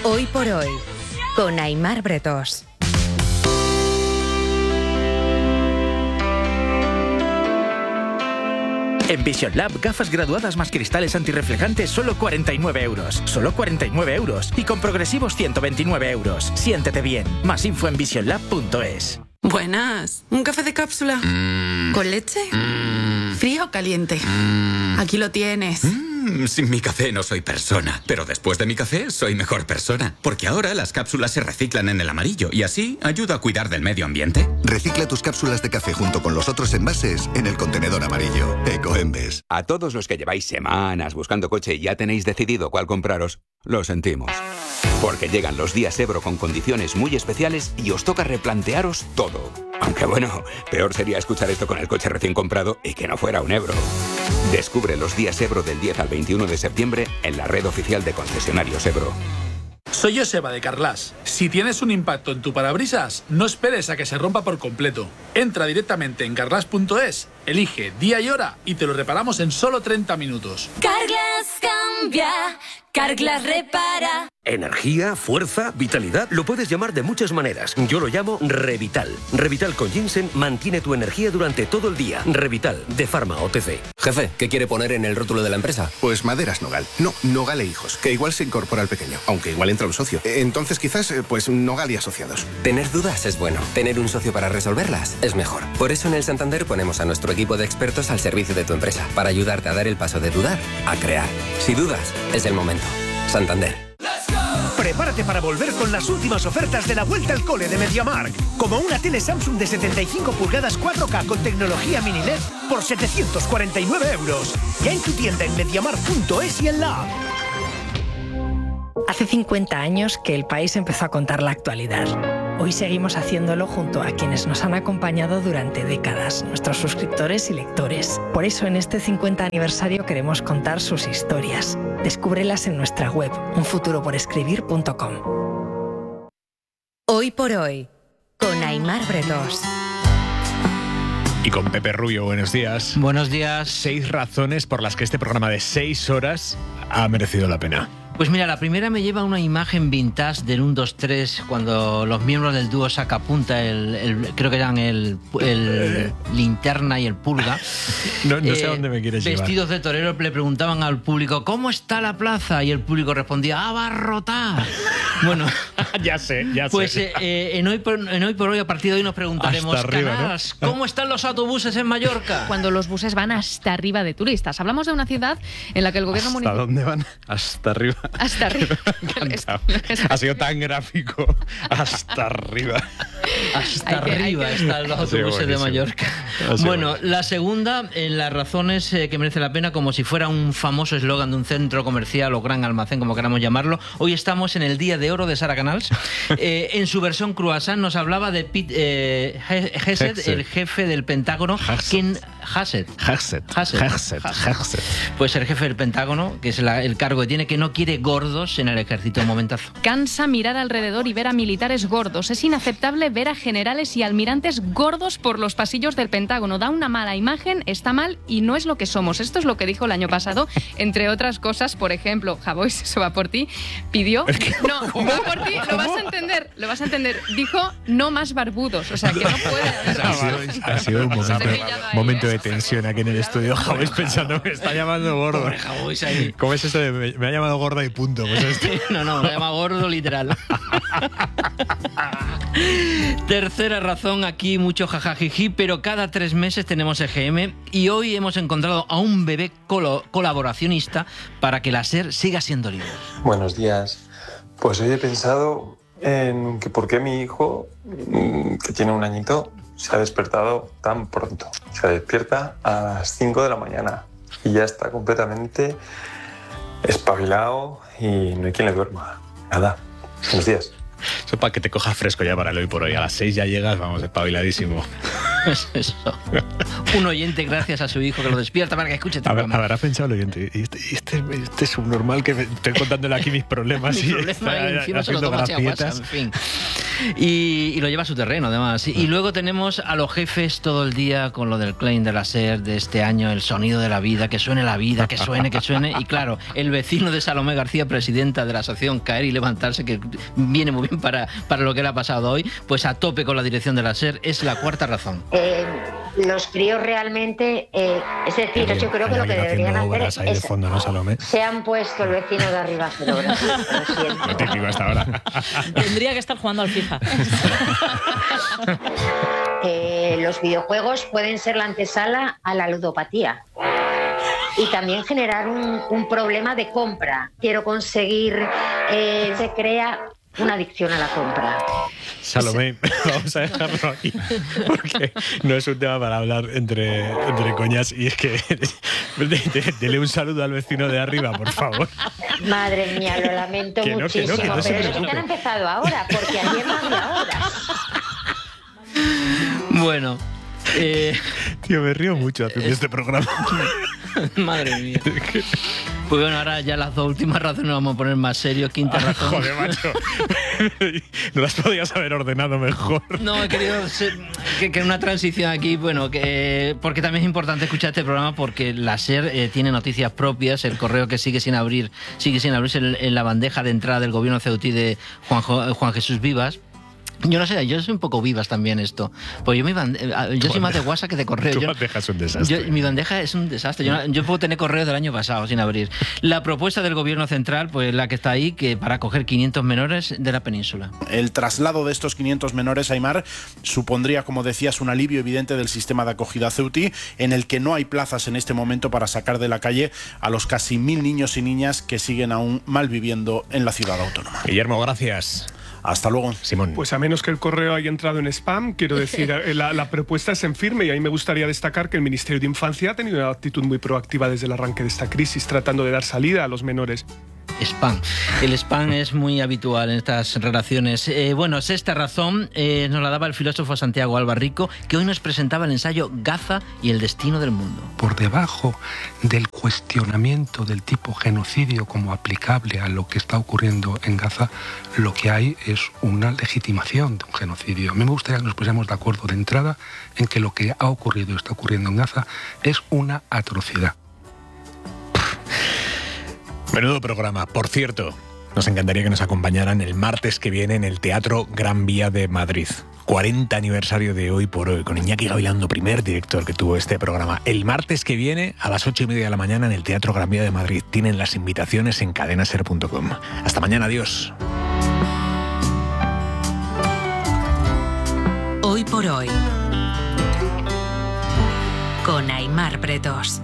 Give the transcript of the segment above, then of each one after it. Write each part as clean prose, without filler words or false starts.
Hoy por hoy, con Aimar Bretos. En Vision Lab, gafas graduadas más cristales antirreflejantes, solo 49 euros. Solo 49 euros. Y con progresivos, 129 euros. Siéntete bien. Más info en visionlab.es. Buenas. ¿Un café de cápsula? ¿Con leche? ¿Frío o caliente? Aquí lo tienes. Sin mi café no soy persona, pero después de mi café soy mejor persona, porque ahora las cápsulas se reciclan en el amarillo y así ayuda a cuidar del medio ambiente. Recicla tus cápsulas de café junto con los otros envases en el contenedor amarillo. Ecoembes. A todos los que lleváis semanas buscando coche y ya tenéis decidido cuál compraros, lo sentimos. Porque llegan los días Ebro con condiciones muy especiales y os toca replantearos todo. Aunque bueno, peor sería escuchar esto con el coche recién comprado y que no fuera un Ebro. Descubre los días Ebro del 10 al 21 de septiembre en la red oficial de concesionarios Ebro. Soy Joseba de Carglass. Si tienes un impacto en tu parabrisas, no esperes a que se rompa por completo. Entra directamente en carglass.es, elige día y hora y te lo reparamos en solo 30 minutos. Carglass cambia, Carglass repara. Energía, fuerza, vitalidad, lo puedes llamar de muchas maneras. Yo lo llamo Revital. Revital con ginseng mantiene tu energía durante todo el día. Revital, de Pharma OTC. Jefe, ¿qué quiere poner en el rótulo de la empresa? Pues Maderas Nogal. No, Nogal e Hijos, que igual se incorpora al pequeño, aunque igual entra un socio. Entonces quizás, pues Nogal y Asociados. Tener dudas es bueno. Tener un socio para resolverlas es mejor. Por eso en el Santander ponemos a nuestro equipo de expertos al servicio de tu empresa, para ayudarte a dar el paso de dudar a crear. Si dudas, es el momento. Santander. Prepárate para volver con las últimas ofertas de la vuelta al cole de MediaMarkt. Como una tele Samsung de 75 pulgadas 4K con tecnología mini LED por 749 euros. Ya en tu tienda en MediaMarkt.es y en la app. Hace 50 años que el país empezó a contar la actualidad. Hoy seguimos haciéndolo junto a quienes nos han acompañado durante décadas, nuestros suscriptores y lectores. Por eso en este 50 aniversario queremos contar sus historias. Descúbrelas en nuestra web, unfuturoporescribir.com. Hoy por hoy, con Aimar Bretos. Y con Pepe Rubio, buenos días. Buenos días. 6 razones por las que este programa de 6 horas ha merecido la pena. Pues mira, la primera me lleva a una imagen vintage del 1, 2, 3, cuando los miembros del dúo Sacapunta, creo que eran el Linterna y el Pulga. No sé a dónde me quieres llevar. Vestidos de torero le preguntaban al público, ¿cómo está la plaza? Y el público respondía, ¡abarrotada! Bueno, ya sé. Pues en hoy por hoy, a partir de hoy nos preguntaremos, Canals, ¿no? ¿Cómo están los autobuses en Mallorca? Cuando los buses van hasta arriba de turistas. Hablamos de una ciudad en la que el gobierno municipal... ¿Hasta dónde van? Hasta arriba. Hasta arriba. Ha sido tan gráfico. Hasta arriba. Hasta arriba están los autobuses de Mallorca. Bueno, la segunda, en las razones que merece la pena, como si fuera un famoso eslogan de un centro comercial o gran almacén, como queramos llamarlo. Hoy estamos en el Día de Oro de Sara Canals. En su versión croissant nos hablaba de Pete Hegseth, el jefe del Pentágono. Hegseth. Pues el jefe del Pentágono, que es el cargo que tiene, que no quiere gordos en el ejército. Un momentazo. Cansa mirar alrededor y ver a militares gordos. Es inaceptable ver a generales y almirantes gordos por los pasillos del Pentágono. Da una mala imagen, está mal y no es lo que somos. Esto es lo que dijo el año pasado. Entre otras cosas, por ejemplo, Javois, eso va por ti, pidió... No, va por ti, lo vas a entender. Dijo, no más barbudos. O sea, que no puede haber... Ha sido un momento de tensión aquí en el estudio. Javois pensando, me está llamando gordo. Pobre Javois ahí. ¿Cómo es esto de me ha llamado gorda y punto? Pues esto. No, me llama gordo literal. Tercera razón, aquí mucho jajajiji, pero cada 3 meses tenemos EGM y hoy hemos encontrado a un bebé colaboracionista para que la SER siga siendo libre. Buenos días. Pues hoy he pensado en que por qué mi hijo, que tiene 1 añito, se ha despertado tan pronto. Se despierta a las 5 de la mañana y ya está completamente espabilado y no hay quien le duerma. Nada. Buenos días. Eso para que te cojas fresco ya para el hoy por hoy. A las 6 ya llegas, vamos, espabiladísimo. Pues eso. Un oyente, gracias a su hijo, que lo despierta para que escuche este programa. Habrá pensado el oyente, este subnormal que estoy contándole aquí mis problemas y encima se lo toma así a WhatsApp, en fin. Y lo lleva a su terreno, además. Y luego tenemos a los jefes todo el día con lo del claim de la SER de este año, el sonido de la vida, que suene la vida, que suene. Y claro, el vecino de Salomé García, presidenta de la asociación Caer y Levantarse, que viene muy bien para lo que le ha pasado hoy, pues a tope con la dirección de la SER, es la cuarta razón. Los críos realmente, es decir, yo creo que lo que deberían hacer es de fondo, ¿no, Salomé? Se han puesto el vecino de arriba a hacer obras. Lo siento. Lo típico hasta ahora. Tendría que estar jugando al FIFA. Los videojuegos pueden ser la antesala a la ludopatía y también generar un problema de compra. Quiero conseguir, se crea una adicción a la compra. Salomé, vamos a dejarlo aquí, porque no es un tema para hablar entre coñas, y es que dele un saludo al vecino de arriba, por favor. Madre mía, lo lamento muchísimo, pero es que han empezado ahora, porque ayer no había horas. Bueno, tío, me río mucho haciendo este programa. Madre mía. Pues bueno, ahora ya las dos últimas razones vamos a poner más serios. Quinta razón. Joder, macho. No las podías haber ordenado mejor. No, he querido que una transición aquí, bueno, porque también es importante escuchar este programa, porque la SER tiene noticias propias. El correo que sigue sin abrirse en la bandeja de entrada del gobierno ceutí de Juan Jesús Vivas. Yo no sé, yo soy un poco Vivas también esto. Pues yo soy más de WhatsApp que de correo. Tu bandeja es un desastre. Mi bandeja es un desastre. Yo puedo tener correos del año pasado sin abrir. La propuesta del gobierno central, pues la que está ahí, que para acoger 500 menores de la península. El traslado de estos 500 menores, Aimar, supondría, como decías, un alivio evidente del sistema de acogida ceutí, en el que no hay plazas en este momento para sacar de la calle a los casi 1000 niños y niñas que siguen aún malviviendo en la ciudad autónoma. Guillermo, gracias. Hasta luego. Simón. Pues a menos que el correo haya entrado en spam, quiero decir, la propuesta es en firme, y ahí me gustaría destacar que el Ministerio de Infancia ha tenido una actitud muy proactiva desde el arranque de esta crisis, tratando de dar salida a los menores. Spam. El spam es muy habitual en estas relaciones. Bueno, sexta razón nos la daba el filósofo Santiago Albarrico, que hoy nos presentaba el ensayo Gaza y el destino del mundo. Por debajo del cuestionamiento del tipo genocidio como aplicable a lo que está ocurriendo en Gaza, lo que hay es una legitimación de un genocidio. A mí me gustaría que nos pusiéramos de acuerdo de entrada en que lo que ha ocurrido y está ocurriendo en Gaza es una atrocidad. Menudo programa. Por cierto, nos encantaría que nos acompañaran el martes que viene en el Teatro Gran Vía de Madrid. 40 aniversario de Hoy por Hoy, con Iñaki Gavilando, primer director que tuvo este programa. El martes que viene a las 8:30 de la mañana en el Teatro Gran Vía de Madrid. Tienen las invitaciones en cadenaser.com. Hasta mañana, adiós. Hoy por Hoy, con Aimar Bretos.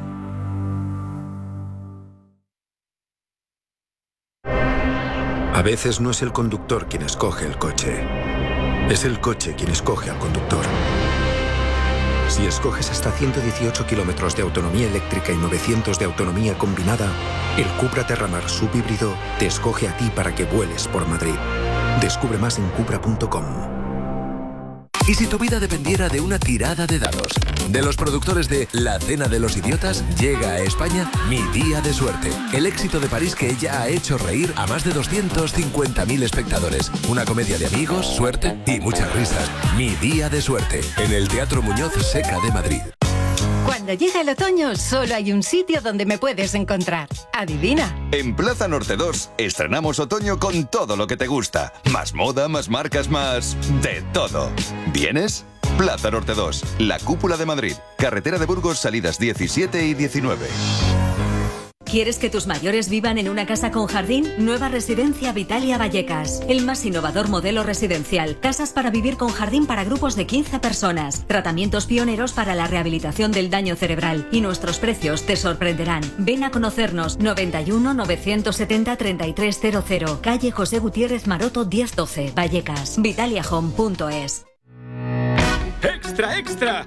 A veces no es el conductor quien escoge el coche, es el coche quien escoge al conductor. Si escoges hasta 118 kilómetros de autonomía eléctrica y 900 de autonomía combinada, el Cupra Terramar subhíbrido te escoge a ti para que vueles por Madrid. Descubre más en cupra.com. ¿Y si tu vida dependiera de una tirada de dados? De los productores de La Cena de los Idiotas llega a España Mi Día de Suerte, el éxito de París que ya ha hecho reír a más de 250.000 espectadores. Una comedia de amigos, suerte y muchas risas. Mi Día de Suerte, en el Teatro Muñoz Seca de Madrid. Cuando llega el otoño, solo hay un sitio donde me puedes encontrar. Adivina. En Plaza Norte 2 estrenamos otoño con todo lo que te gusta. Más moda, más marcas, más de todo. ¿Vienes? Plaza Norte 2, la Cúpula de Madrid. Carretera de Burgos, salidas 17 y 19. ¿Quieres que tus mayores vivan en una casa con jardín? Nueva Residencia Vitalia Vallecas. El más innovador modelo residencial. Casas para vivir con jardín para grupos de 15 personas. Tratamientos pioneros para la rehabilitación del daño cerebral. Y nuestros precios te sorprenderán. Ven a conocernos. 91 970 3300. Calle José Gutiérrez Maroto 1012. Vallecas. Vitaliahome.es. ¡Extra, extra!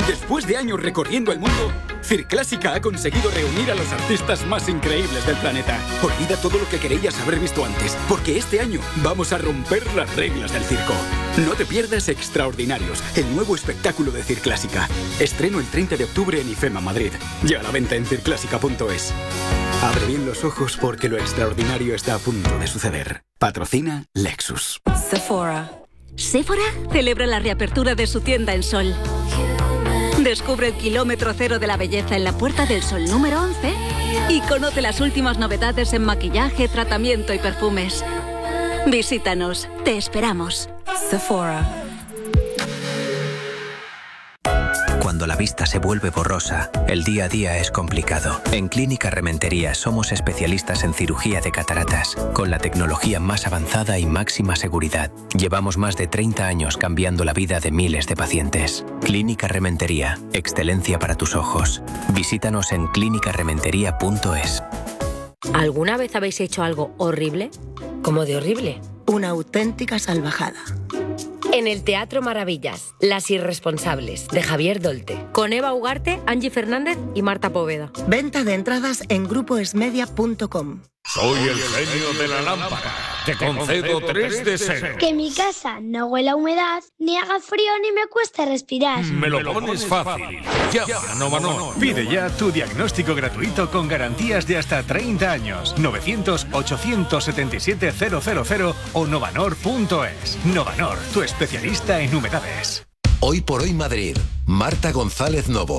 Después de años recorriendo el mundo, Circlásica ha conseguido reunir a los artistas más increíbles del planeta. Olvida todo lo que querías haber visto antes, porque este año vamos a romper las reglas del circo. No te pierdas Extraordinarios, el nuevo espectáculo de Circlásica. Estreno el 30 de octubre en IFEMA Madrid. Ya a la venta en circlásica.es. Abre bien los ojos porque lo extraordinario está a punto de suceder. Patrocina Lexus. Sephora. Sephora celebra la reapertura de su tienda en Sol. Descubre el kilómetro cero de la belleza en la Puerta del Sol número 11 y conoce las últimas novedades en maquillaje, tratamiento y perfumes. Visítanos, te esperamos. Sephora. Cuando la vista se vuelve borrosa, el día a día es complicado. En Clínica Rementería somos especialistas en cirugía de cataratas, con la tecnología más avanzada y máxima seguridad. Llevamos más de 30 años cambiando la vida de miles de pacientes. Clínica Rementería, excelencia para tus ojos. Visítanos en clinicarementería.es. ¿Alguna vez habéis hecho algo horrible? ¿Cómo de horrible? Una auténtica salvajada. En el Teatro Maravillas, Las Irresponsables, de Javier Dolte, con Eva Ugarte, Angie Fernández y Marta Poveda. Venta de entradas en grupoesmedia.com. Soy el genio de la lámpara. Te concedo 3 deseos. Que mi casa no huela a humedad, ni haga frío, ni me cueste respirar. Me lo pones fácil. Llama a Novanor. Pide ya tu diagnóstico gratuito con garantías de hasta 30 años. 900-877-000 o novanor.es. Novanor, tu especialista en humedades. Hoy por hoy Madrid. Marta González Novo.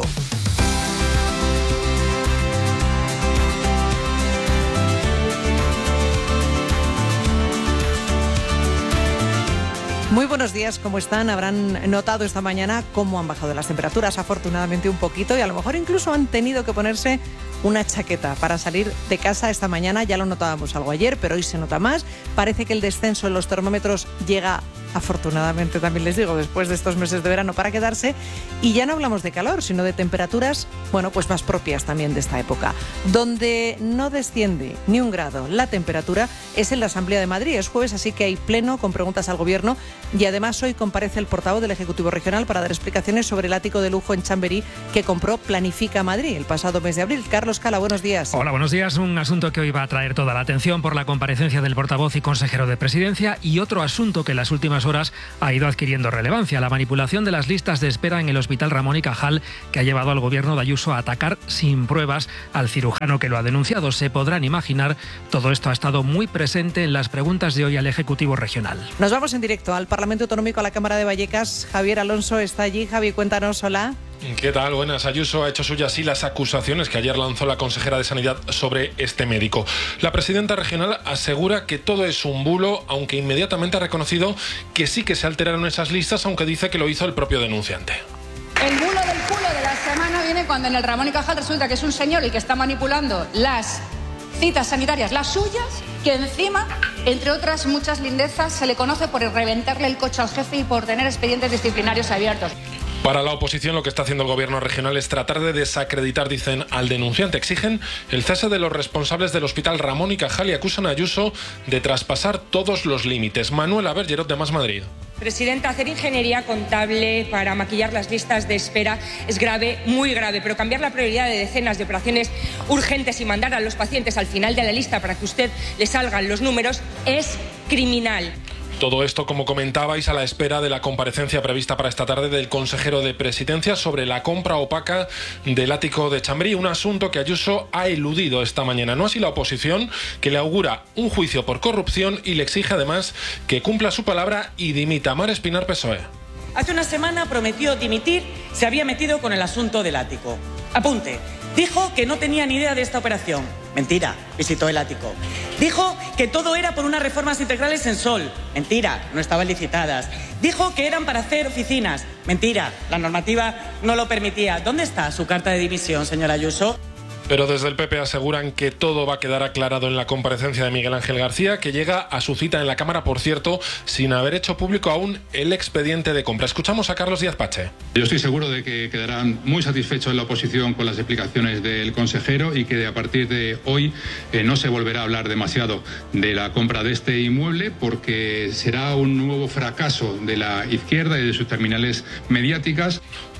Muy buenos días, ¿cómo están? Habrán notado esta mañana cómo han bajado las temperaturas, afortunadamente un poquito, y a lo mejor incluso han tenido que ponerse una chaqueta para salir de casa esta mañana. Ya lo notábamos algo ayer, pero hoy se nota más. Parece que el descenso en los termómetros llega, afortunadamente también les digo, después de estos meses de verano para quedarse. Y ya no hablamos de calor, sino de temperaturas, bueno, pues más propias también de esta época. Donde no desciende ni un grado la temperatura es en la Asamblea de Madrid. Es jueves, así que hay pleno con preguntas al Gobierno. Y además hoy comparece el portavoz del Ejecutivo Regional para dar explicaciones sobre el ático de lujo en Chamberí que compró Planifica Madrid el pasado mes de abril. Carlos Cala, buenos días. Hola, buenos días. Un asunto que hoy va a traer toda la atención por la comparecencia del portavoz y consejero de Presidencia, y otro asunto que en las últimas horas ha ido adquiriendo relevancia: la manipulación de las listas de espera en el Hospital Ramón y Cajal, que ha llevado al Gobierno de Ayuso a atacar sin pruebas al cirujano que lo ha denunciado. Se podrán imaginar, todo esto ha estado muy presente en las preguntas de hoy al Ejecutivo Regional. Nos vamos en directo al Parlamento Autonómico, a la Cámara de Vallecas. Javier Alonso está allí. Javi, cuéntanos, hola. ¿Qué tal? Buenas. Ayuso ha hecho suyas sí las acusaciones que ayer lanzó la consejera de Sanidad sobre este médico. La presidenta regional asegura que todo es un bulo, aunque inmediatamente ha reconocido que sí que se alteraron esas listas, aunque dice que lo hizo el propio denunciante. El bulo del culo de la semana viene cuando en el Ramón y Cajal resulta que es un señor el que está manipulando las citas sanitarias, las suyas, que encima, entre otras muchas lindezas, se le conoce por reventarle el coche al jefe y por tener expedientes disciplinarios abiertos. Para la oposición, lo que está haciendo el Gobierno regional es tratar de desacreditar, dicen, al denunciante. Exigen el cese de los responsables del Hospital Ramón y Cajal y acusan a Ayuso de traspasar todos los límites. Manuela Bergerot, de Más Madrid. Presidenta, hacer ingeniería contable para maquillar las listas de espera es grave, muy grave, pero cambiar la prioridad de decenas de operaciones urgentes y mandar a los pacientes al final de la lista para que usted le salgan los números es criminal. Todo esto, como comentabais, a la espera de la comparecencia prevista para esta tarde del consejero de Presidencia sobre la compra opaca del ático de Chamberí, un asunto que Ayuso ha eludido esta mañana. No así la oposición, que le augura un juicio por corrupción y le exige además que cumpla su palabra y dimita. Mar Espinar, PSOE. Hace una semana prometió dimitir, se había metido con el asunto del ático. Apunte. Dijo que no tenía ni idea de esta operación. Mentira, visitó el ático. Dijo que todo era por unas reformas integrales en Sol. Mentira, no estaban licitadas. Dijo que eran para hacer oficinas. Mentira, la normativa no lo permitía. ¿Dónde está su carta de dimisión, señora Ayuso? Pero desde el PP aseguran que todo va a quedar aclarado en la comparecencia de Miguel Ángel García, que llega a su cita en la Cámara, por cierto, sin haber hecho público aún el expediente de compra. Escuchamos a Carlos Díaz Pache. Yo estoy seguro de que quedarán muy satisfechos en la oposición con las explicaciones del consejero y que a partir de hoy no se volverá a hablar demasiado de la compra de este inmueble, porque será un nuevo fracaso de la izquierda y de sus terminales mediáticas.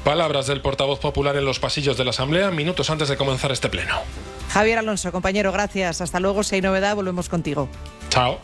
Palabras del portavoz popular en los pasillos de la Asamblea minutos antes de comenzar este pleno. Javier Alonso, compañero, gracias. Hasta luego. Si hay novedad, volvemos contigo. Chao.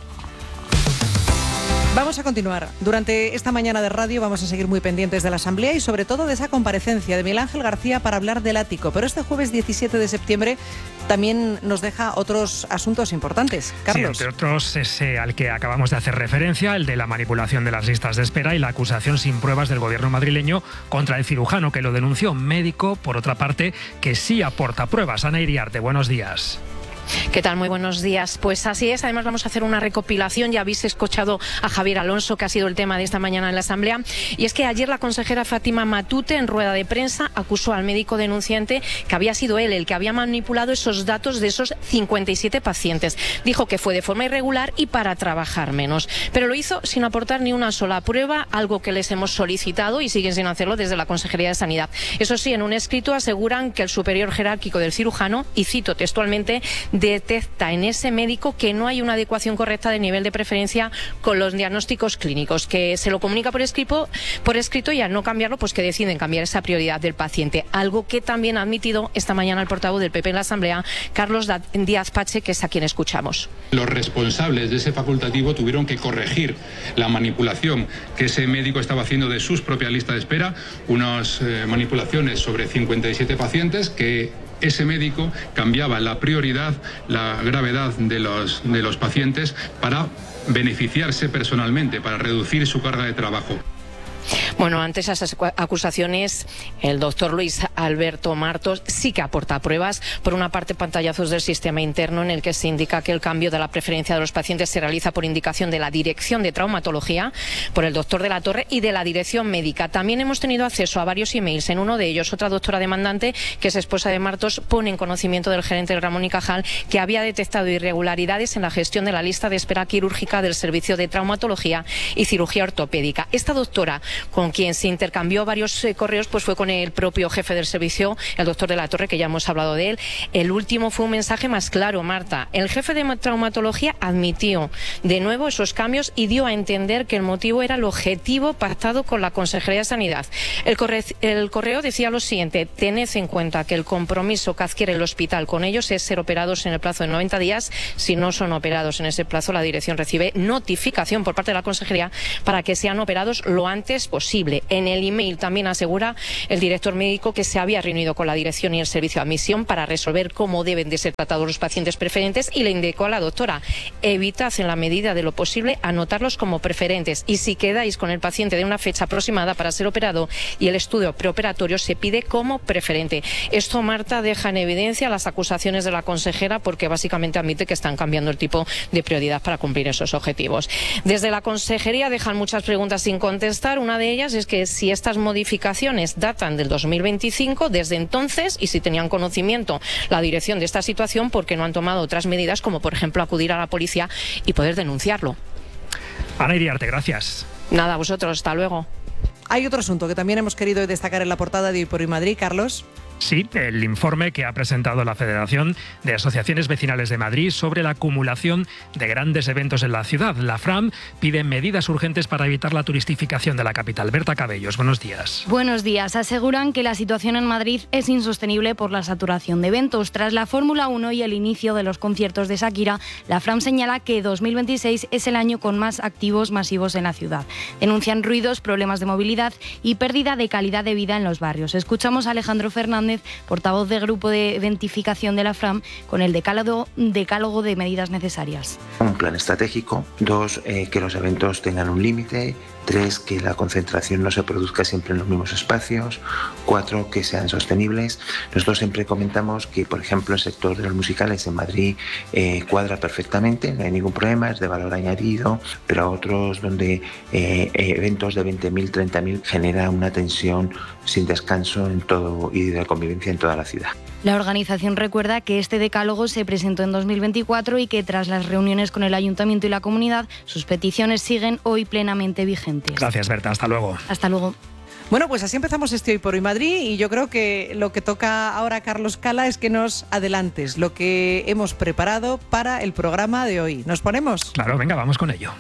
Vamos a continuar. Durante esta mañana de radio vamos a seguir muy pendientes de la Asamblea y sobre todo de esa comparecencia de Miguel Ángel García para hablar del ático. Pero este jueves 17 de septiembre también nos deja otros asuntos importantes. Carlos. Sí, entre otros ese al que acabamos de hacer referencia, el de la manipulación de las listas de espera y la acusación sin pruebas del gobierno madrileño contra el cirujano que lo denunció, médico, por otra parte, que sí aporta pruebas. Ana Iriarte, buenos días. ¿Qué tal? Muy buenos días. Pues así es, además vamos a hacer una recopilación, ya habéis escuchado a Javier Alonso, que ha sido el tema de esta mañana en la Asamblea, y es que ayer la consejera Fátima Matute, en rueda de prensa, acusó al médico denunciante que había sido él el que había manipulado esos datos de esos 57 pacientes. Dijo que fue de forma irregular y para trabajar menos, pero lo hizo sin aportar ni una sola prueba, algo que les hemos solicitado y siguen sin hacerlo desde la Consejería de Sanidad. Eso sí, en un escrito aseguran que el superior jerárquico del cirujano, y cito textualmente, detecta en ese médico que no hay una adecuación correcta de nivel de preferencia con los diagnósticos clínicos, que se lo comunica por escrito y al no cambiarlo, pues que deciden cambiar esa prioridad del paciente. Algo que también ha admitido esta mañana el portavoz del PP en la Asamblea, Carlos Díaz Pache, que es a quien escuchamos. Los responsables de ese facultativo tuvieron que corregir la manipulación que ese médico estaba haciendo de sus propias listas de espera, unas manipulaciones sobre 57 pacientes que ese médico cambiaba la prioridad, la gravedad de los pacientes para beneficiarse personalmente, para reducir su carga de trabajo. Bueno, ante esas acusaciones, el doctor Luis Alberto Martos sí que aporta pruebas. Por una parte, pantallazos del sistema interno en el que se indica que el cambio de la preferencia de los pacientes se realiza por indicación de la Dirección de Traumatología, por el doctor de la Torre y de la Dirección Médica. También hemos tenido acceso a varios emails. En uno de ellos, otra doctora demandante, que es esposa de Martos, pone en conocimiento del gerente del Ramón y Cajal que había detectado irregularidades en la gestión de la lista de espera quirúrgica del servicio de traumatología y cirugía ortopédica. Esta doctora, con quien se intercambió varios correos, pues fue con el propio jefe del servicio, el doctor de la Torre, que ya hemos hablado de él. El último fue un mensaje más claro, Marta. El jefe de traumatología admitió de nuevo esos cambios y dio a entender que el motivo era el objetivo pactado con la Consejería de Sanidad. El correo decía lo siguiente: tened en cuenta que el compromiso que adquiere el hospital con ellos es ser operados en el plazo de 90 días. Si no son operados en ese plazo, la dirección recibe notificación por parte de la Consejería para que sean operados lo antes posible. En el email también asegura el director médico que se había reunido con la dirección y el servicio de admisión para resolver cómo deben de ser tratados los pacientes preferentes y le indicó a la doctora: evitad en la medida de lo posible anotarlos como preferentes y si quedáis con el paciente de una fecha aproximada para ser operado y el estudio preoperatorio se pide como preferente. Esto, Marta, deja en evidencia las acusaciones de la consejera porque básicamente admite que están cambiando el tipo de prioridad para cumplir esos objetivos. Desde la consejería dejan muchas preguntas sin contestar. Una de ellas es que si estas modificaciones datan del 2025, desde entonces, y si tenían conocimiento la dirección de esta situación, ¿por qué no han tomado otras medidas, como por ejemplo acudir a la policía y poder denunciarlo? Ana Iriarte, gracias. Nada, a vosotros, hasta luego. Hay otro asunto que también hemos querido destacar en la portada de Hoy por Hoy Madrid, Carlos. Sí, el informe que ha presentado la Federación de Asociaciones Vecinales de Madrid sobre la acumulación de grandes eventos en la ciudad. La FRAM pide medidas urgentes para evitar la turistificación de la capital. Berta Cabellos, buenos días. Buenos días. Aseguran que la situación en Madrid es insostenible por la saturación de eventos. Tras la Fórmula 1 y el inicio de los conciertos de Shakira, la FRAM señala que 2026 es el año con más activos masivos en la ciudad. Denuncian ruidos, problemas de movilidad y pérdida de calidad de vida en los barrios. Escuchamos a Alejandro Fernández, portavoz del Grupo de Identificación de la FRAM, con el decálogo de medidas necesarias. Un plan estratégico. 2, que los eventos tengan un límite. 3, que la concentración no se produzca siempre en los mismos espacios. 4, que sean sostenibles. Nosotros siempre comentamos que, por ejemplo, el sector de los musicales en Madrid cuadra perfectamente, no hay ningún problema, es de valor añadido, pero a otros donde eventos de 20.000, 30.000 genera una tensión sin descanso en todo y de convivencia en toda la ciudad. La organización recuerda que este decálogo se presentó en 2024 y que tras las reuniones con el Ayuntamiento y la comunidad, sus peticiones siguen hoy plenamente vigentes. Gracias, Berta. Hasta luego. Hasta luego. Bueno, pues así empezamos este Hoy por Hoy Madrid y yo creo que lo que toca ahora, Carlos Cala, es que nos adelantes lo que hemos preparado para el programa de hoy. ¿Nos ponemos? Claro, venga, vamos con ello.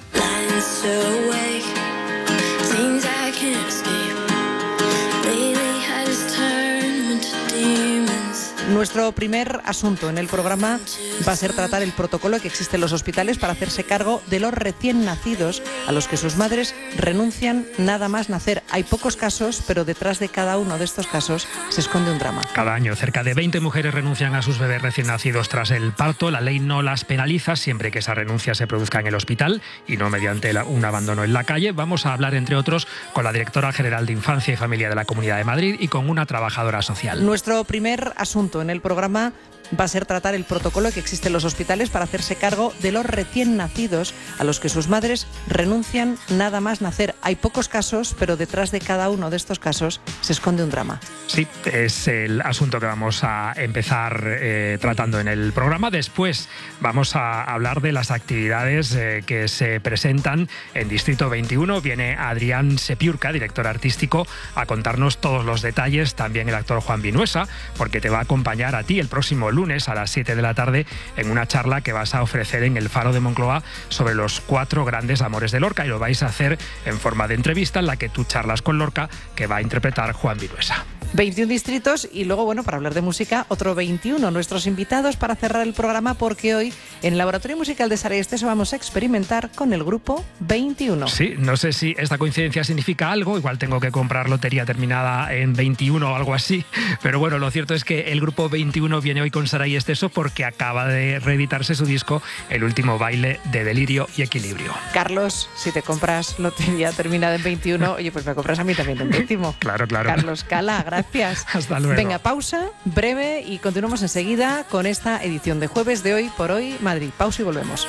Nuestro primer asunto en el programa va a ser tratar el protocolo que existe en los hospitales para hacerse cargo de los recién nacidos a los que sus madres renuncian nada más nacer. Hay pocos casos, pero detrás de cada uno de estos casos se esconde un drama. Cada año cerca de 20 mujeres renuncian a sus bebés recién nacidos tras el parto. La ley no las penaliza siempre que esa renuncia se produzca en el hospital y no mediante un abandono en la calle. Vamos a hablar, entre otros, con la directora general de Infancia y Familia de la Comunidad de Madrid y con una trabajadora social. Nuestro primer asunto en el programa va a ser tratar el protocolo que existe en los hospitales para hacerse cargo de los recién nacidos a los que sus madres renuncian nada más nacer. Hay pocos casos, pero detrás de cada uno de estos casos se esconde un drama. Sí, es el asunto que vamos a empezar tratando en el programa. Después vamos a hablar de las actividades que se presentan en Distrito 21. Viene Adrián Sepiurca, director artístico, a contarnos todos los detalles. También el actor Juan Vinuesa, porque te va a acompañar a ti el próximo lunes a las 7 de la tarde en una charla que vas a ofrecer en el Faro de Moncloa sobre los 4 grandes amores de Lorca, y lo vais a hacer en forma de entrevista en la que tú charlas con Lorca, que va a interpretar Juan Vinuesa. 21 distritos y luego, bueno, para hablar de música, otro 21. Nuestros invitados para cerrar el programa, porque hoy en el Laboratorio Musical de Sara y Esteso vamos a experimentar con el grupo 21. Sí, no sé si esta coincidencia significa algo, igual tengo que comprar lotería terminada en 21 o algo así, pero bueno, lo cierto es que el grupo 21 viene hoy con Sara y Esteso porque acaba de reeditarse su disco El último baile de delirio y equilibrio. Carlos, si te compras lotería terminada en 21, oye, pues me compras a mí también en décimo. Claro. Carlos Cala, gracias. Hasta luego. Venga, pausa breve y continuamos enseguida con esta edición de jueves de Hoy por Hoy Madrid. Pausa y volvemos.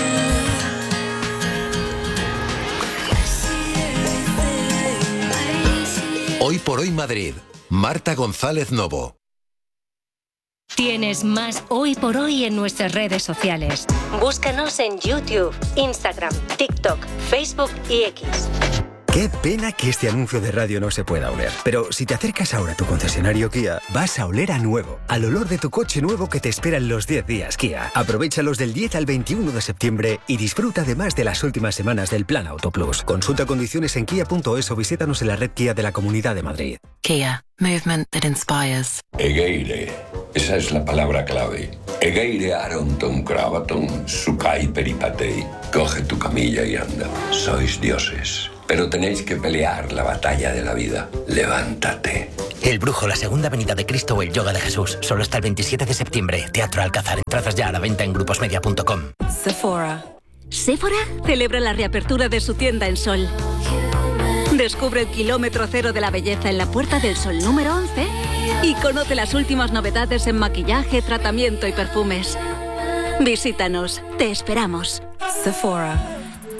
Hoy por Hoy Madrid. Marta González Novo. Tienes más Hoy por Hoy en nuestras redes sociales. Búscanos en YouTube, Instagram, TikTok, Facebook y X. Qué pena que este anuncio de radio no se pueda oler. Pero si te acercas ahora a tu concesionario Kia, vas a oler a nuevo. Al olor de tu coche nuevo que te espera en los 10 días Kia. Aprovéchalos del 10 al 21 de septiembre y disfruta además de las últimas semanas del Plan Auto Plus. Consulta condiciones en kia.es o visítanos en la red Kia de la Comunidad de Madrid. Kia. Movement that inspires. Egeire. Esa es la palabra clave. Egeire aronton cravaton sukai peripatei. Coge tu camilla y anda. Sois dioses. Pero tenéis que pelear la batalla de la vida. Levántate. El Brujo, la segunda venida de Cristo o el Yoga de Jesús. Solo hasta el 27 de septiembre. Teatro Alcázar. Entradas ya a la venta en gruposmedia.com. Sephora celebra la reapertura de su tienda en Sol. Descubre el kilómetro cero de la belleza en la Puerta del Sol número 11 y conoce las últimas novedades en maquillaje, tratamiento y perfumes. Visítanos. Te esperamos. Sephora.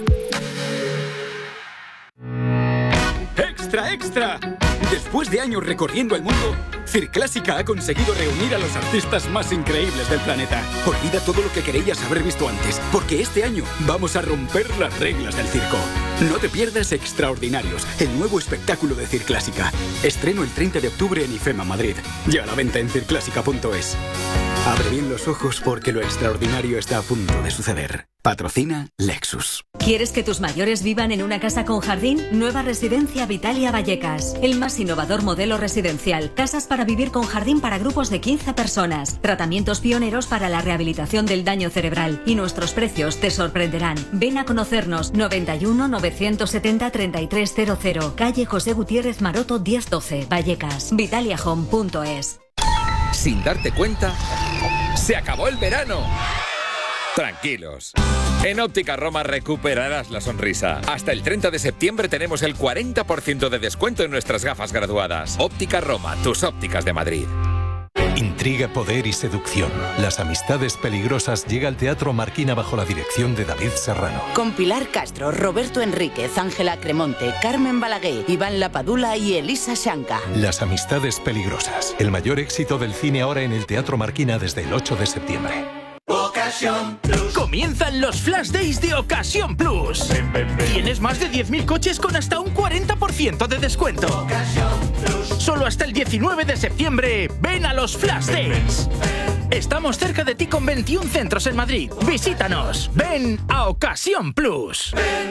¡Extra, extra! Después de años recorriendo el mundo, Circlásica ha conseguido reunir a los artistas más increíbles del planeta. Olvida todo lo que querías haber visto antes, porque este año vamos a romper las reglas del circo. No te pierdas Extraordinarios, el nuevo espectáculo de Circlásica. Estreno el 30 de octubre en IFEMA Madrid. Ya a la venta en circlásica.es. Abre bien los ojos porque lo extraordinario está a punto de suceder. Patrocina Lexus. ¿Quieres que tus mayores vivan en una casa con jardín? Nueva Residencia Vitalia Vallecas. El más innovador modelo residencial. Casas para vivir con jardín para grupos de 15 personas. Tratamientos pioneros para la rehabilitación del daño cerebral. Y nuestros precios te sorprenderán. Ven a conocernos. 91 970 3300. Calle José Gutiérrez Maroto 1012. Vallecas. Vitaliahome.es. Sin darte cuenta, se acabó el verano. Tranquilos. En Óptica Roma recuperarás la sonrisa. Hasta el 30 de septiembre tenemos el 40% de descuento en nuestras gafas graduadas. Óptica Roma, tus ópticas de Madrid. Intriga, poder y seducción. Las amistades peligrosas llega al Teatro Marquina bajo la dirección de David Serrano. Con Pilar Castro, Roberto Enríquez, Ángela Cremonte, Carmen Balaguer, Iván Lapadula y Elisa Shanka. Las amistades peligrosas. El mayor éxito del cine ahora en el Teatro Marquina desde el 8 de septiembre. Ocasión Plus. Comienzan los Flash Days de Ocasión Plus. Tienes más de 10.000 coches con hasta un 40% de descuento. Ocasión Plus. Solo hasta el 19 de septiembre. Ven a los Flash Days. Estamos cerca de ti con 21 centros en Madrid. Visítanos. Ven a Ocasión Plus.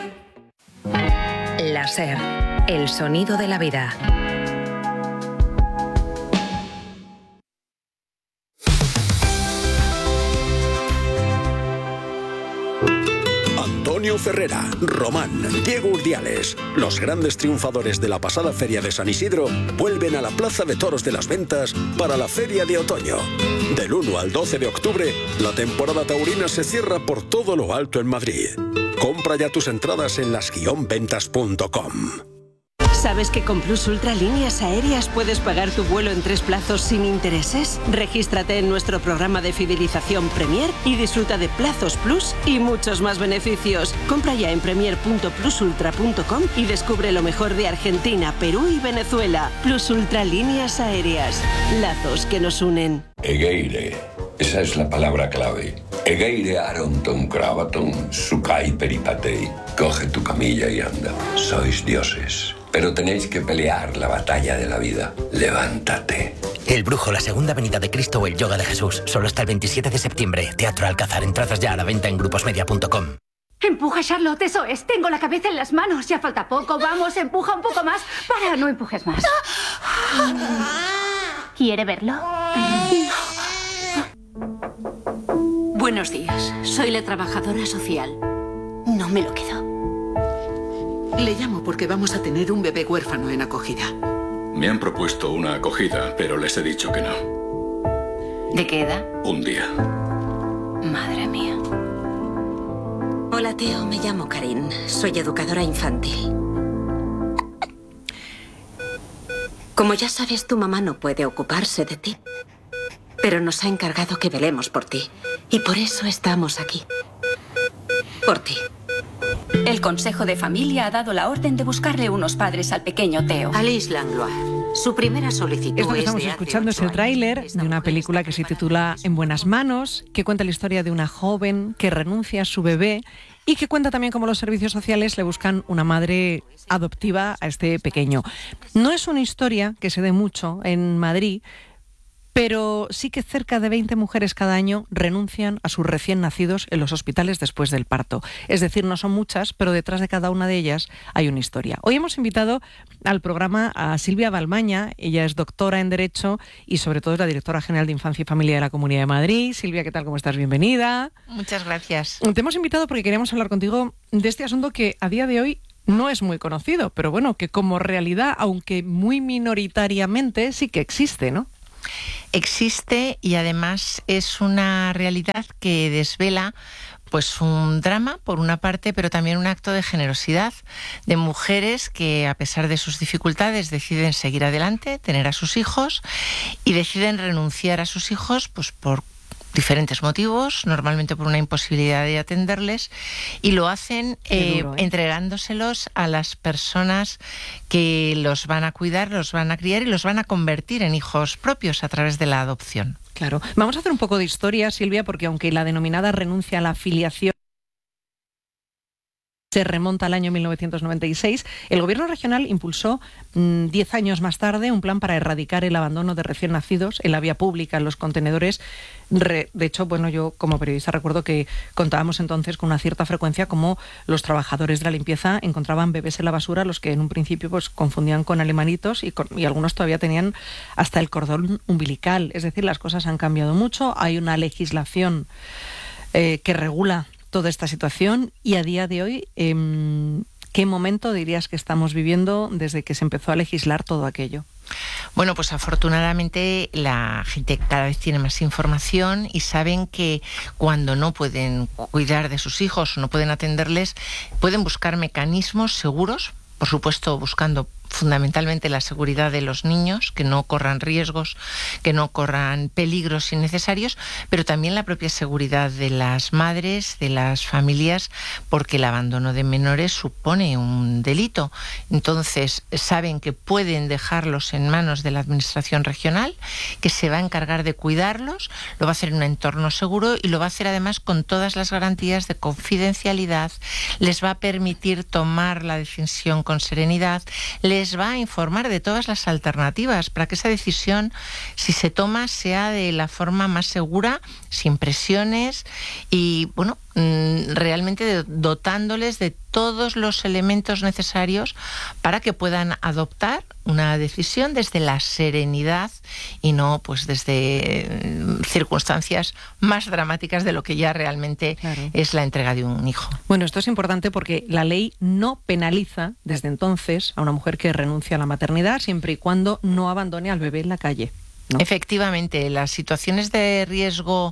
Láser. El sonido de la vida. Antonio Ferrera, Román, Diego Urdiales. Los grandes triunfadores de la pasada Feria de San Isidro vuelven a la Plaza de Toros de las Ventas para la Feria de Otoño. Del 1 al 12 de octubre, la temporada taurina se cierra por todo lo alto en Madrid. Compra ya tus entradas en las-ventas.com. ¿Sabes que con Plus Ultra Líneas Aéreas puedes pagar tu vuelo en 3 plazos sin intereses? Regístrate en nuestro programa de fidelización Premier y disfruta de plazos Plus y muchos más beneficios. Compra ya en premier.plusultra.com y descubre lo mejor de Argentina, Perú y Venezuela. Plus Ultra Líneas Aéreas. Lazos que nos unen. Egeire. Esa es la palabra clave. Egeire Aronton Cravaton Sukai Peripatei. Coge tu camilla y anda. Sois dioses. Pero tenéis que pelear la batalla de la vida. Levántate. El Brujo, la Segunda Venida de Cristo o el Yoga de Jesús. Solo hasta el 27 de septiembre. Teatro Alcázar. Entradas ya a la venta en gruposmedia.com. Empuja, Charlotte, eso es. Tengo la cabeza en las manos. Ya falta poco. Vamos, empuja un poco más. Para, no empujes más. ¿Quiere verlo? Buenos días. Soy la trabajadora social. No me lo quedo. Le llamo porque vamos a tener un bebé huérfano en acogida. Me han propuesto una acogida, pero les he dicho que no. ¿De qué edad? Un día. Madre mía. Hola, Teo. Me llamo Karin. Soy educadora infantil. Como ya sabes, tu mamá no puede ocuparse de ti. Pero nos ha encargado que velemos por ti. Y por eso estamos aquí. Por ti. El Consejo de Familia ha dado la orden de buscarle unos padres al pequeño Teo. Alice Langlois. Su primera solicitud. Esto que estamos escuchando es el tráiler de una película que se titula En buenas manos, que cuenta la historia de una joven que renuncia a su bebé y que cuenta también cómo los servicios sociales le buscan una madre adoptiva a este pequeño. No es una historia que se dé mucho en Madrid, pero sí que cerca de 20 mujeres cada año renuncian a sus recién nacidos en los hospitales después del parto. Es decir, no son muchas, pero detrás de cada una de ellas hay una historia. Hoy hemos invitado al programa a Silvia Balmaña. Ella es doctora en Derecho y sobre todo es la directora general de Infancia y Familia de la Comunidad de Madrid. Silvia, ¿qué tal? ¿Cómo estás? Bienvenida. Muchas gracias. Te hemos invitado porque queríamos hablar contigo de este asunto que a día de hoy no es muy conocido, pero bueno, que como realidad, aunque muy minoritariamente, sí que existe, ¿no? Existe y además es una realidad que desvela pues un drama por una parte, pero también un acto de generosidad de mujeres que a pesar de sus dificultades deciden seguir adelante, tener a sus hijos y deciden renunciar a sus hijos pues por diferentes motivos, normalmente por una imposibilidad de atenderles, y lo hacen entregándoselos a las personas que los van a cuidar, los van a criar y los van a convertir en hijos propios a través de la adopción. Claro. Vamos a hacer un poco de historia, Silvia, porque aunque la denominada renuncia a la filiación se remonta al año 1996, el gobierno regional impulsó 10 años más tarde un plan para erradicar el abandono de recién nacidos en la vía pública, en los contenedores. De hecho, bueno, yo como periodista recuerdo que contábamos entonces con una cierta frecuencia cómo los trabajadores de la limpieza encontraban bebés en la basura, los que en un principio pues confundían con alemanitos y algunos todavía tenían hasta el cordón umbilical. Es decir, las cosas han cambiado mucho, hay una legislación que regula toda esta situación y a día de hoy, ¿qué momento dirías que estamos viviendo desde que se empezó a legislar todo aquello? Bueno, pues afortunadamente la gente cada vez tiene más información y saben que cuando no pueden cuidar de sus hijos o no pueden atenderles, pueden buscar mecanismos seguros, por supuesto buscando fundamentalmente la seguridad de los niños, que no corran riesgos, que no corran peligros innecesarios, pero también la propia seguridad de las madres, de las familias, porque el abandono de menores supone un delito. Entonces, saben que pueden dejarlos en manos de la administración regional, que se va a encargar de cuidarlos, lo va a hacer en un entorno seguro y lo va a hacer además con todas las garantías de confidencialidad, les va a permitir tomar la decisión con serenidad, les va a informar de todas las alternativas para que esa decisión, si se toma, sea de la forma más segura, sin presiones y, bueno, realmente dotándoles de todos los elementos necesarios para que puedan adoptar una decisión desde la serenidad y no pues desde circunstancias más dramáticas de lo que ya realmente es la entrega de un hijo. Bueno, esto es importante porque la ley no penaliza desde entonces a una mujer que renuncia a la maternidad siempre y cuando no abandone al bebé en la calle, ¿no? Efectivamente, las situaciones de riesgo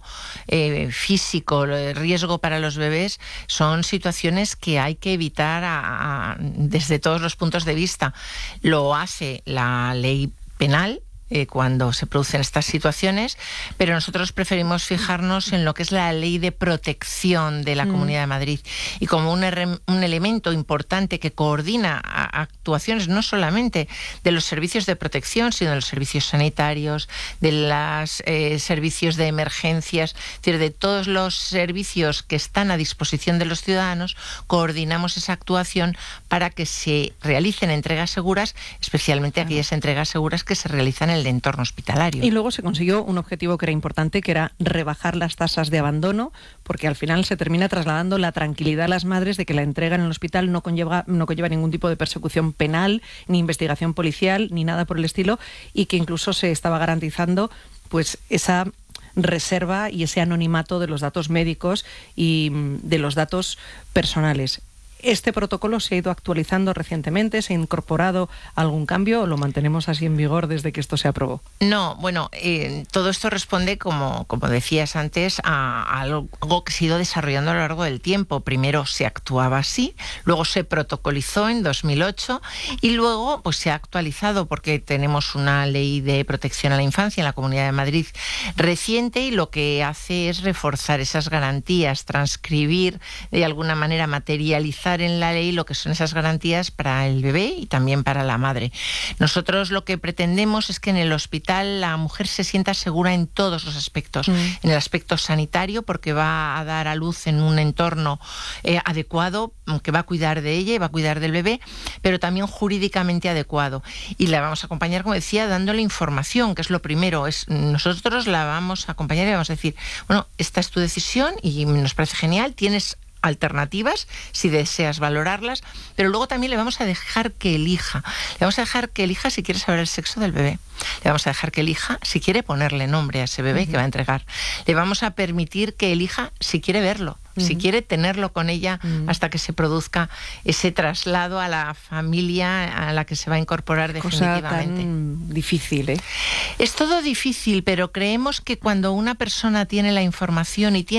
físico, riesgo para los bebés, son situaciones que hay que evitar desde todos los puntos de vista. Lo hace la ley penal cuando se producen estas situaciones, pero nosotros preferimos fijarnos en lo que es la ley de protección de la Comunidad de Madrid, y como un elemento importante que coordina actuaciones no solamente de los servicios de protección, sino de los servicios sanitarios, de los servicios de emergencias, es decir, de todos los servicios que están a disposición de los ciudadanos. Coordinamos esa actuación para que se realicen entregas seguras, especialmente aquellas entregas seguras que se realizan en el entorno hospitalario. Y luego se consiguió un objetivo que era importante, que era rebajar las tasas de abandono, porque al final se termina trasladando la tranquilidad a las madres de que la entrega en el hospital no conlleva ningún tipo de persecución penal, ni investigación policial, ni nada por el estilo, y que incluso se estaba garantizando pues esa reserva y ese anonimato de los datos médicos y de los datos personales. ¿Este protocolo se ha ido actualizando recientemente? ¿Se ha incorporado algún cambio o lo mantenemos así en vigor desde que esto se aprobó? No, bueno, todo esto responde, como decías antes, a algo que se ha ido desarrollando a lo largo del tiempo. Primero se actuaba así, luego se protocolizó en 2008 y luego pues se ha actualizado porque tenemos una ley de protección a la infancia en la Comunidad de Madrid reciente, y lo que hace es reforzar esas garantías, transcribir, de alguna manera materializar en la ley lo que son esas garantías para el bebé y también para la madre. Nosotros lo que pretendemos es que en el hospital la mujer se sienta segura en todos los aspectos. En el aspecto sanitario, porque va a dar a luz en un entorno adecuado, que va a cuidar de ella y va a cuidar del bebé, pero también jurídicamente adecuado. Y la vamos a acompañar, como decía, dándole información, que es lo primero. Nosotros la vamos a acompañar y vamos a decir, bueno, esta es tu decisión y nos parece genial, tienes alternativas si deseas valorarlas, pero luego también le vamos a dejar que elija. Le vamos a dejar que elija si quiere saber el sexo del bebé. Le vamos a dejar que elija si quiere ponerle nombre a ese bebé que va a entregar. Le vamos a permitir que elija si quiere verlo, si quiere tenerlo con ella hasta que se produzca ese traslado a la familia a la que se va a incorporar definitivamente. Cosa tan difícil, ¿eh? Es todo difícil, pero creemos que cuando una persona tiene la información y tiene